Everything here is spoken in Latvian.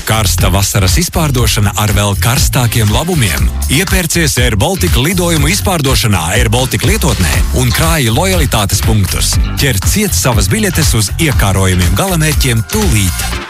Karsta vasaras izpārdošana ar vēl karstākiem labumiem. Iepērcies Air Baltica lidojumu izpārdošanā Air Baltica lietotnē un krāji lojalitātes punktus. Ķer ciet savas biļetes uz iekārojumiem galamērķiem tūlīt.